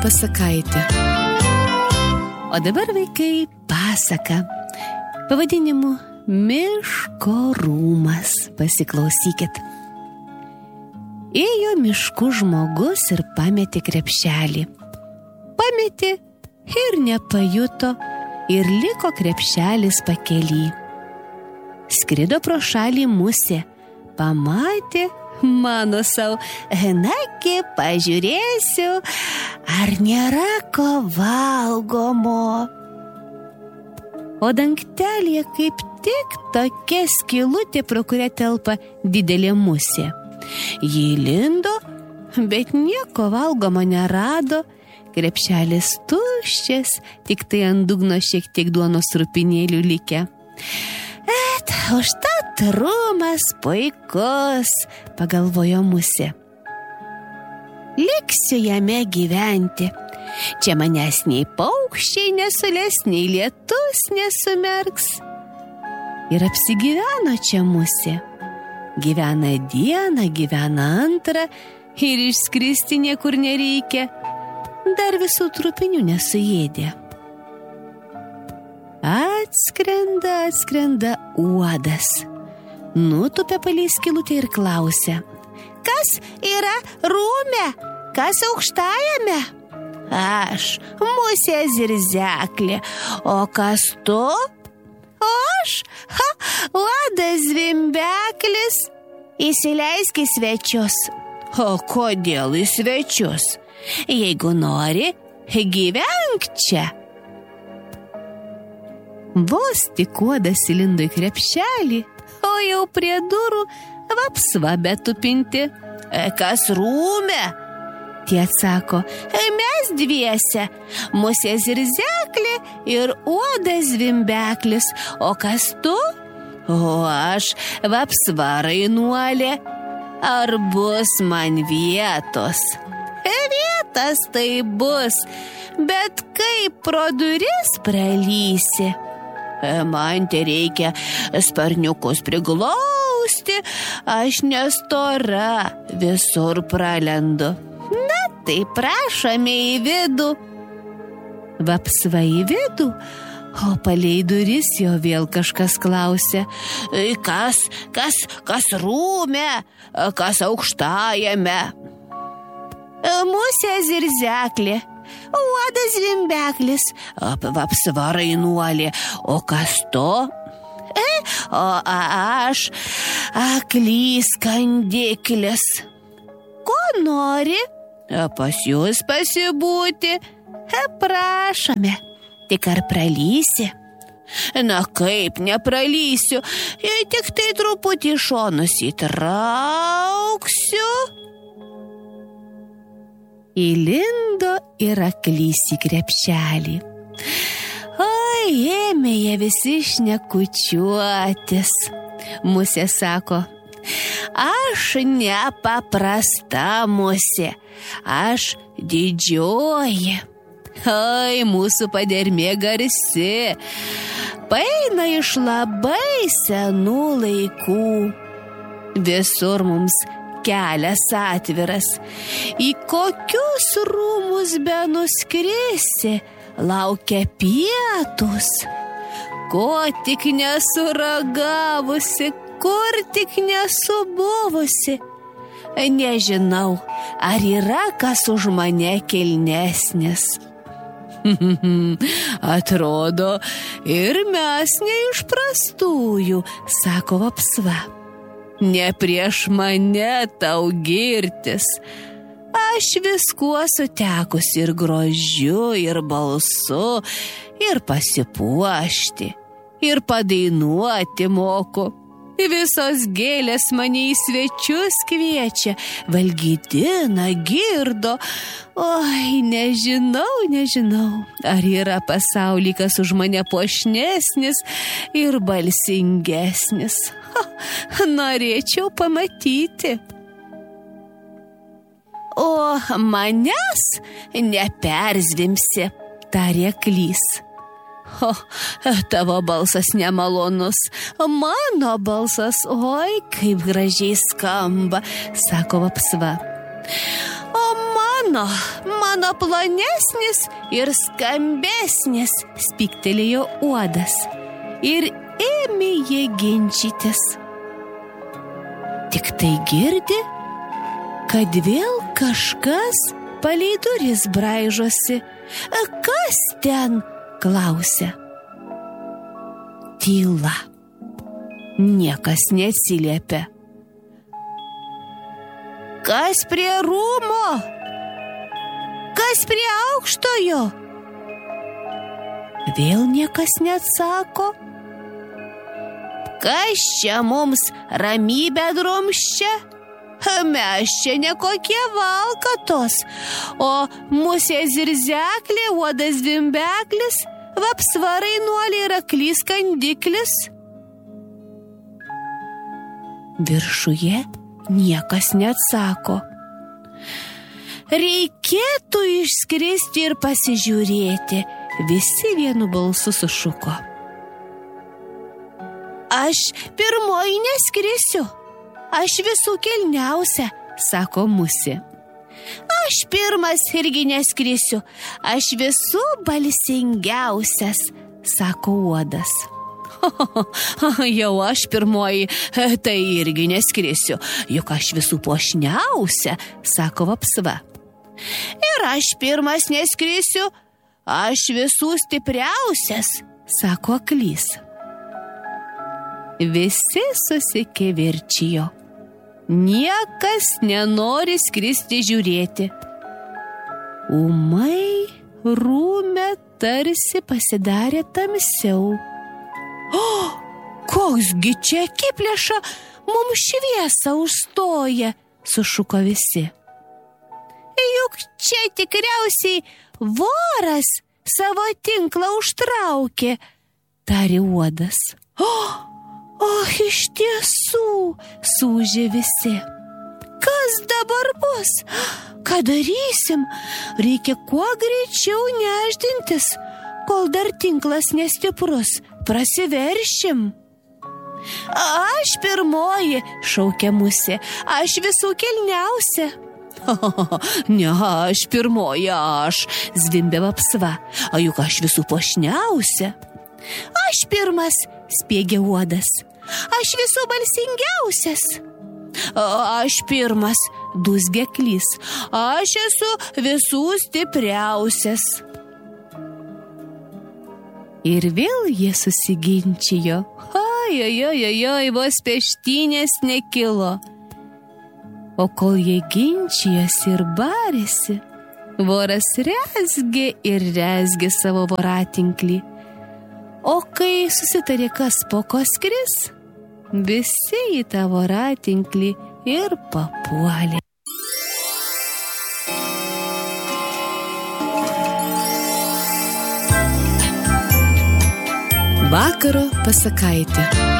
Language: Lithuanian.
pasakaitė. O dabar, vaikai, pasaka pavadinimu Miško rūmas. Pasiklausykit. Ėjo mišku žmogus ir pametė krepšelį. Pametė ir nepajuto, ir liko krepšelis pakely. Skrido pro šalį musė, pamatė, mano sau, nagi, pažiūrėsiu, ar nėra ko valgomo. O dangtelėje kaip tik tokia skylutė, pro kurią telpa didelė musė. Ji lindo, bet nieko valgomo nerado, krepšelis tuščias, tik tai ant dugno šiek tiek duonos trupinėlių likę. Užtat rūmas puikus, pagalvojo musė. Liksiu jame gyventi. Čia manęs nei paukščiai nesules, nei lietus nesumerks. Ir apsigyveno čia musė. Gyvena dieną, gyvena antrą ir išskristi niekur nereikia. Dar visų trupinių nesuėdė. Atskrenda uodas. Nutupia palei skylutę ir klausia: kas yra rūme? Kas aukštajame? Aš, musė zirzeklė. O kas tu? O aš, uodas zvimbeklis. Įsileisk į svečius. O kodėl į svečius? Jeigu nori, gyvenk čia. Vos tik uodas įlindo į krepšelį, o jau prie durų vapsva betupinti. Kas rūme? Tie atsako: mes dviese, musė zirzeklė ir uodas zvimbeklis. O kas tu? O aš, vapsva rainuolė. Ar bus man vietos? Vietas tai bus, bet kaip pro duris pralysi? Man te reikia sparniukus priglausti, aš nestora, visur pralendu. Na, tai prašome į vidų. Vapsva į vidų, o palei duris jo vėl kažkas klausia: kas rūme, kas aukštajame? Musė zirzeklė, uodas zvimbeklis, vapsva rainuolė. O kas to? O aš, aklys kandiklis. Ko nori? Pas jūs pasibūti. Prašome, tik ar pralysi? Na kaip nepralysiu, jei tik tai truputį šonus įtrauksiu. Įlindo ir aklys į krepšelį. Oi, ėmė jie visi šnekučiuotis. Musė sako: aš nepaprasta musė, aš didžioji. Oi, mūsų padermė garsi, paeina iš labai senų laikų. Visur mums kelias atviras, į kokius rūmus benuskrisi, laukia pietus. Ko tik nesuragavusi, kur tik nesubuvusi. Nežinau, ar yra kas už mane kilnesnis. Atrodo, ir mes ne iš prastųjų, sako vapsva. Ne prieš mane tau girtis. Aš viskuo sutekusi, ir grožiu, ir balsu, ir pasipuošti, ir padainuoti moku. Visos gėlės mane į svečius kviečia, valgydina, girdo. Oi, nežinau, ar yra pasauly kas už mane puošnesnis ir balsingesnis. Norėčiau pamatyti. O manęs neperzvimsi, tarė aklys. O, tavo balsas nemalonus, mano balsas, oi, kaip gražiai skamba, sako vapsva. O Mano plonesnis ir skambesnis, spyktelėjo uodas. Ir ėmė jie ginčytis. Tik tai girdi, kad vėl kažkas palei duris braižosi. Kas ten? Klausia. Tyla. Niekas neatsiliepia. Kas prie rūmo? Kas prie aukštojo? Vėl niekas neatsako. Kas čia mums ramybę drumsčia? Mes čia ne kokie valkatos, o musė zirzeklė, uodas zvimbeklis, vapsvarai nuoliai ir aklys kandiklis. Viršuje niekas neatsako. Reikėtų išskristi ir pasižiūrėti, visi vienu balsu sušuko. Aš pirmoji neskrisiu, aš visų kilniausia, sako musė. Aš pirmas irgi neskrisiu, aš visų balsingiausias, sako uodas. Jau aš pirmoji, tai irgi neskrisiu, juk aš visų puošniausia, sako vapsva. Ir aš pirmas neskrisiu, aš visų stipriausias, sako aklys. Visi susikivirčijo. Niekas nenori skristi žiūrėti. Ūmai rūme tarsi pasidarė tamsiau. Koksgi čia akiplėša mums šviesą užstoja, sušuko visi. Juk čia tikriausiai voras savo tinklą užtraukė, tarė uodas. Iš tiesų, sūžė visi. Kas dabar bus? Ką darysim? Reikia kuo greičiau nešdintis, kol dar tinklas nestiprus. Prasiveršim. Aš pirmoji, šaukė musė, aš visų kilniausia. Ne, aš pirmoji, aš, zvimbė vapsva, juk aš visų puošniausia. Aš pirmas, spiegė uodas. Aš visų balsingiausias. Aš pirmas, dūzgė aklys. Aš esu visų stipriausias. Ir vėl jie susiginčijo. Oi, vos peštynės nekilo. O kol jie ginčijosi ir barėsi, voras rezgė ir rezgė savo voratinklį. O kai susitarė, kas po ko skris, visi į tą voratinklį ir papuolė. Vakaro pasakaitė.